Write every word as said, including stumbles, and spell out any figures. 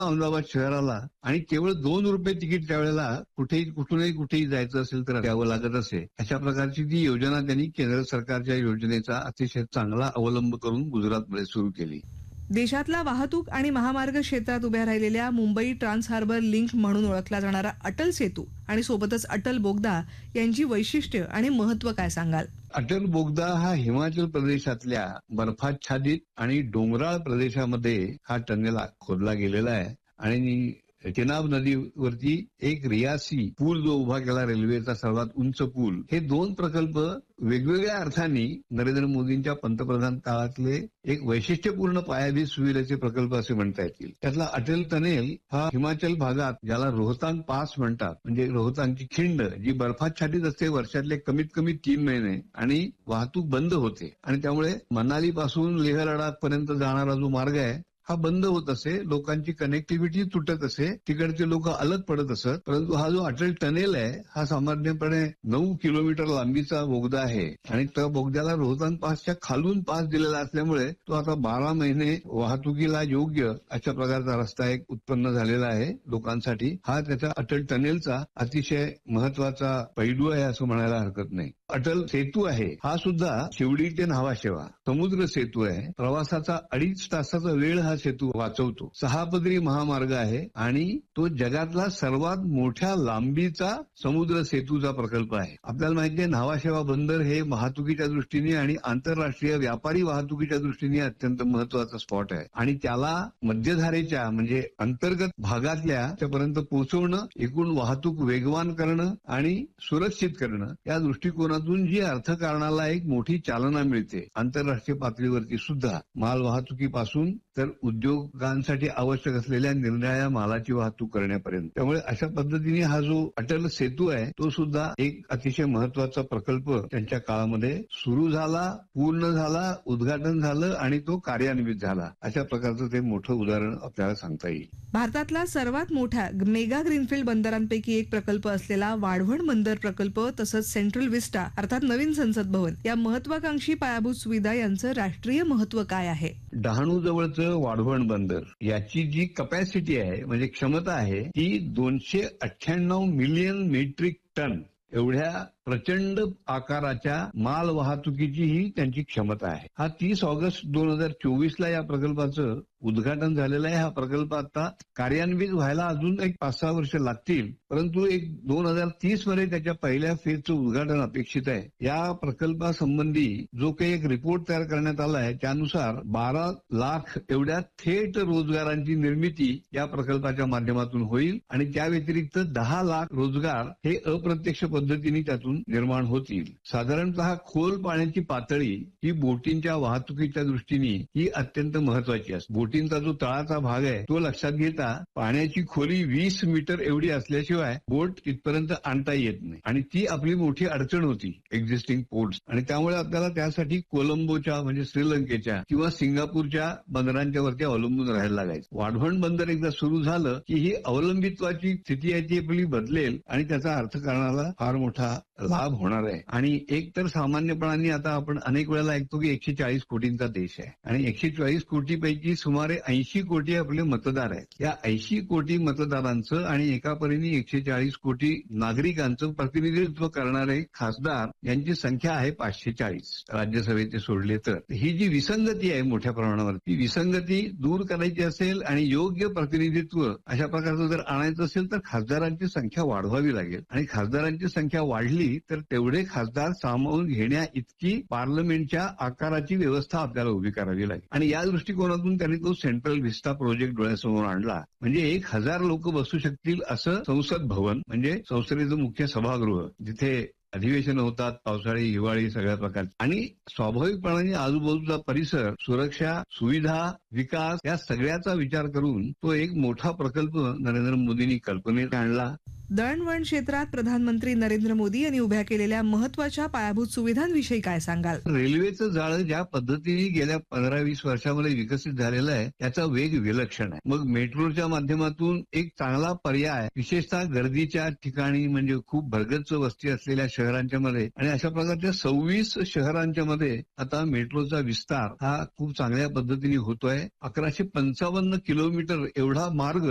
अहमदाबाद शहराला आणि केवळ दोन रुपये तिकीट त्यावेळेला कुठेही कुठूनही कुठेही जायचं असेल तर द्यावं लागत असे. अशा प्रकारची ती योजना त्यांनी केंद्र सरकारच्या योजनेचा अतिशय चांगला अवलंब करून गुजरातमध्ये सुरू केली. देशातला वाहतूक आणि महामार्ग क्षेत्रात उभ्या राहिलेल्या मुंबई ट्रान्स हार्बर लिंक म्हणून ओळखला जाणारा अटल सेतू आणि सोबतच अटल बोगदा यांची वैशिष्ट्य आणि महत्व काय सांगाल? अटल बोगदा हा हिमाचल प्रदेशातल्या बर्फाच्छादित आणि डोंगराळ प्रदेशामध्ये हा टनेल खोदला गेलेला आहे आणि चिनाब नदीवरती एक रियासी पूल जो उभा केला रेल्वेचा सर्वात उंच पूल, हे दोन प्रकल्प वेगवेगळ्या अर्थाने नरेंद्र मोदींच्या पंतप्रधान काळातले एक वैशिष्ट्यपूर्ण पायाभूत सुविधेचे प्रकल्प असे म्हणता येतील. त्यातला अटल टनेल हा हिमाचल भागात ज्याला रोहतांग पास म्हणतात, म्हणजे रोहतांगची खिंड जी बर्फाच्छादित असते वर्षातले कमीत कमी तीन महिने आणि वाहतूक बंद होते आणि त्यामुळे मनाली पासून लेह लडाख पर्यंत जाणारा जो मार्ग आहे हा बंद होत असे, लोकांची कनेक्टिव्हिटी तुटत असे, तिकडचे लोक अलग पडत असत. परंतु हा जो अटल टनेल आहे हा सामान्यपणे नऊ किलोमीटर लांबीचा बोगदा आहे आणि त्या बोगद्याला रोहतांग पासच्या खालून पास दिलेला असल्यामुळे तो आता बारा महिने वाहतुकीला योग्य अशा प्रकारचा रस्ता एक उत्पन्न झालेला आहे लोकांसाठी. हा त्याच्या अटल टनेलचा अतिशय महत्वाचा पैलू आहे असं म्हणायला हरकत नाही. अटल सेतू आहे हा सुद्धा शिवडी ते न्हावाशेवा समुद्र सेतू आहे. प्रवासाचा अडीच तासाचा वेळ हा सेतू वाचवतो. सहा पदरी महामार्ग आहे आणि तो जगातला सर्वात मोठ्या लांबीचा समुद्र सेतूचा प्रकल्प आहे. आपल्याला माहिती आहे न्हावाशेवा बंदर हे वाहतुकीच्या दृष्टीने आणि आंतरराष्ट्रीय व्यापारी वाहतुकीच्या दृष्टीने अत्यंत महत्वाचा स्पॉट आहे आणि त्याला मध्यधारेच्या म्हणजे अंतर्गत भागातल्या पर्यंत पोहोचवणं, एकूण वाहतूक वेगवान करणं आणि सुरक्षित करणं या दृष्टिकोनातून जी अर्थकारणाला एक मोठी चालना मिळते आंतरराष्ट्रीय पातळीवरती सुद्धा, माल वाहतुकीपासून तर उद्योगांसाठी आवश्यक असलेल्या निर्णया मालाची वाहतूक करण्यापर्यंत. त्यामुळे अशा पद्धतीने हा जो अटल सेतू आहे तो सुद्धा एक अतिशय महत्वाचा प्रकल्प त्यांच्या काळामध्ये सुरू झाला, पूर्ण झाला, उद्घाटन झालं आणि तो कार्यान्वित झाला. अशा प्रकारचं ते मोठं उदाहरण आपल्याला सांगता येईल. भारतातला सर्वात मोठ्या मेगा ग्रीनफील्ड बंदरांपैकी एक प्रकल्प असलेला वाढवण बंदर प्रकल्प तसंच सेंट्रल विस्टा अर्थात नवीन संसद भवन या महत्वाकांक्षी पायाभूत सुविधा यांचं राष्ट्रीय महत्व काय आहे? डहाणू जवळचं वाढवण बंदर याची जी कपॅसिटी आहे म्हणजे क्षमता आहे ती दोनशे अठ्ठ्याण्णव मिलियन मेट्रिक टन एवढ्या प्रचंड आकाराच्या माल वाहतुकीची ही त्यांची क्षमता आहे. हा तीस ऑगस्ट दोन हजार चोवीस ला या प्रकल्पाचं उद्घाटन झालेलं आहे. हा प्रकल्प आता कार्यान्वित व्हायला अजून एक पाच सहा वर्ष लागतील, परंतु एक दोन हजार तीस मध्ये त्याच्या पहिल्या फेजचं उद्घाटन अपेक्षित आहे. या प्रकल्पासंबंधी जो काही एक रिपोर्ट तयार करण्यात आला आहे त्यानुसार बारा लाख एवढ्या थेट रोजगारांची निर्मिती या प्रकल्पाच्या माध्यमातून होईल आणि त्या व्यतिरिक्त दहा लाख रोजगार हे अप्रत्यक्ष पद्धतीने त्यातून निर्माण होतील. साधारणतः खोल पाण्याची पातळी ही बोटींच्या वाहतुकीच्या दृष्टीने ही अत्यंत महत्वाची असते. बोटींचा जो तळाचा भाग आहे तो लक्षात घेता पाण्याची खोली वीस मीटर एवढी असल्याशिवाय बोट तिथपर्यंत आणता येत नाही आणि ती आपली मोठी अडचण होती एक्झिस्टिंग पोर्ट्स आणि त्यामुळे आपल्याला त्यासाठी कोलंबोच्या म्हणजे श्रीलंकेच्या किंवा सिंगापूरच्या बंदरांच्या वरती अवलंबून राहायला लागायचं. वाढवण बंदर एकदा सुरू झालं की ही अवलंबित्वाची स्थिती आहे ती आपली बदलेल आणि त्याचा अर्थकारणाला फार मोठा लाभ होणार आहे. आणि एक तर सामान्यपणाने आता आपण अनेक वेळेला ऐकतो की एकशे चाळीस कोटींचा देश आहे आणि एकशे चाळीस कोटीपैकी सुमारे ऐंशी कोटी आपले मतदार आहेत. या ऐंशी कोटी मतदारांचं आणि एका परीने एकशे चाळीस कोटी नागरिकांचं प्रतिनिधित्व करणारे खासदार यांची संख्या आहे पाचशे चाळीस राज्यसभेचे सोडले तर. ही जी विसंगती आहे मोठ्या प्रमाणावर ती विसंगती दूर करायची असेल आणि योग्य प्रतिनिधित्व अशा प्रकारचं जर आणायचं असेल तर खासदारांची संख्या वाढवावी लागेल आणि खासदारांची संख्या वाढली तर तेवढे खासदार सामावून घेण्या इतकी पार्लमेंटच्या आकाराची व्यवस्था आपल्याला उभी करावी लागेल आणि या दृष्टिकोनातून त्यांनी तो सेंट्रल व्हिस्टा प्रोजेक्ट डोळ्यासमोर आणला. म्हणजे एक हजार लोक बसू शकतील असं संसद भवन म्हणजे संसदेचं मुख्य सभागृह जिथे अधिवेशन होतात पावसाळी हिवाळी सगळ्या प्रकारचे आणि स्वाभाविकपणाने आजूबाजूचा परिसर, सुरक्षा, सुविधा, विकास या सगळ्याचा विचार करून तो एक मोठा प्रकल्प नरेंद्र मोदींनी कल्पनेत आणला. दळणवळण क्षेत्रात प्रधानमंत्री नरेंद्र मोदी यांनी उभ्या केलेल्या महत्वाच्या पायाभूत सुविधांविषयी काय सांगाल? रेल्वेचं जाळं ज्या पद्धतीने गेल्या पंधरा वीस वर्षामध्ये विकसित झालेलं आहे त्याचा वेग विलक्षण आहे. मग मेट्रोच्या माध्यमातून एक चांगला पर्याय विशेषतः गर्दीच्या ठिकाणी म्हणजे खूप भरगच्च वस्ती असलेल्या शहरांच्या मध्ये आणि अशा प्रकारच्या सव्वीस शहरांच्या मध्ये आता मेट्रोचा विस्तार हा खूप चांगल्या पद्धतीने होतोय. अकराशे पंचावन्न किलोमीटर एवढा मार्ग